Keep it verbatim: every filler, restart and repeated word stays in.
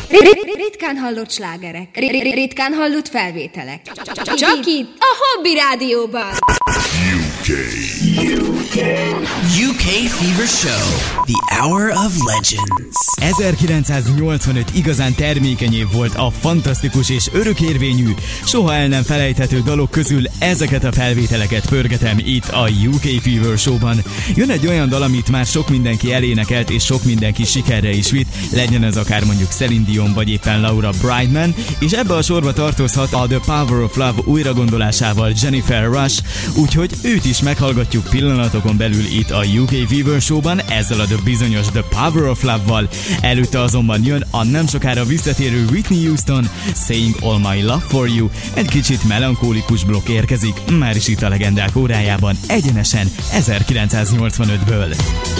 Ritkán hallott slágerek, ritkán hallott felvételek. Csak itt, a Hobby Rádióban. U K. U K. U K Fever Show. The Hour of Legends. ezerkilencszáznyolcvanöt igazán termékeny év volt a fantasztikus és örökérvényű, soha el nem felejthető dalok közül. Ezeket a felvételeket pörgetem itt a U K Fever Showban. Jön egy olyan dal, amit már sok mindenki elénekelt és sok mindenki sikerre is vitt, legyen ez akár mondjuk Celine Dion vagy éppen Laura Brightman, és ebbe a sorba tartozhat a The Power of Love újragondolásával Jennifer Rush, úgyhogy őt is meghallgatjuk pillanatokon belül itt a U K Fever Showban ezzel a The bizonyos The Power of Love-val. Előtte azonban jön a nem sokára visszatérő Whitney Houston, Saying All My Love For You. Egy kicsit melankólikus blokk érkezik, már is itt a legendák órájában, egyenesen ezerkilencszáznyolcvanötből.